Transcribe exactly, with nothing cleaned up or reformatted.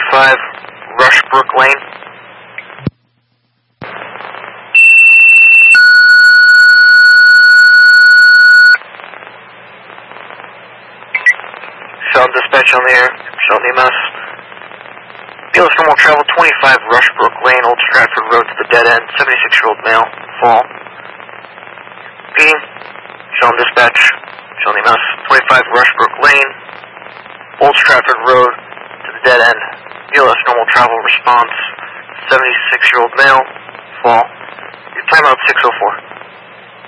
twenty-five Rushbrook Lane. Sheldon Dispatch on the air. Sheldon E M S. B L S normal travel twenty-five Rushbrook Lane, Old Stratford Road to the dead end. seventy-six-year-old male. Fall. Repeating. Sheldon Dispatch. Sheldon E M S. twenty-five Rushbrook Lane, Old Stratford Road to the dead end. B L S normal travel response. seventy-six-year-old male. Fall. Your timeout six oh four.